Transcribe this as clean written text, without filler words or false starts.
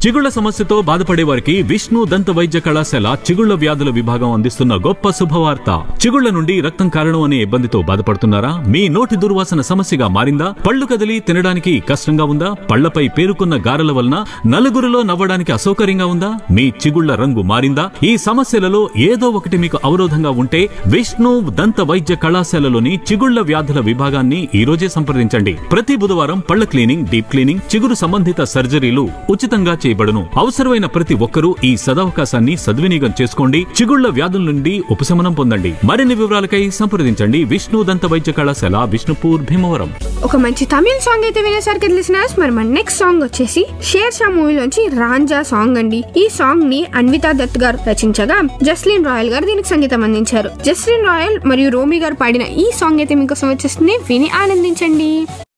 చిగుళ్ల సమస్యతో బాధపడే వారికి విష్ణు దంత వైద్య కళాశాల చిగుళ్ల వ్యాధుల విభాగం అందిస్తున్న గొప్ప శుభవార్త. చిగుళ్ల నుండి రక్తం కారణం అనే ఇబ్బందితో బాధపడుతున్నారా? మీ నోటి దుర్వాసన సమస్యగా మారిందా? పళ్ళు కదిలి తినడానికి కష్టంగా ఉందా? పళ్లపై పేరుకున్న గారెల వలన నలుగురిలో నవ్వడానికి అసౌకర్యంగా ఉందా? మీ చిగుళ్ల రంగు మారిందా? ఈ సమస్యలలో ఏదో ఒకటి మీకు అవరోధంగా ఉంటే విష్ణు దంత వైద్య కళాశాలలోని చిగుళ్ల వ్యాధుల విభాగాన్ని ఈ రోజే సంప్రదించండి. ప్రతి బుధవారం పళ్ల క్లీనింగ్, డీప్ క్లీనింగ్, చిగురు సంబంధిత సర్జరీలు ఉచితంగా చేయబడును. అవసరమైన ప్రతి ఒక్కరూ ఈ సదవకాశాన్ని సద్వినియోగం చేసుకోండి. చిగుళ్ల వ్యాధుల నుండి ఉపశమనం పొందండి. మరిన్ని వివరాలకై సంప్రదించండి విష్ణు దంత వైద్య కళాశాల, విష్ణుపూర్, భీమవరం. ఒక మంచి తమిళ సాంగ్ అయితే వినేసారు కదా లిసనర్స్. మరి మన నెక్స్ట్ సాంగ్ వచ్చేసి షేర్ షా మూవీలోంచి రాంజా సాంగ్ అండి. ఈ సాంగ్ ని అన్వితా దత్ గారు రచించగా జస్లిన్ రాయల్ గారు దీనికి సంగీతం అందించారు. జస్లిన్ రాయల్ మరియు రోమి గారు పాడిన ఈ సాంగ్ అయితే మీకోసం వచ్చేస్తుంది. విని ఆనందించండి.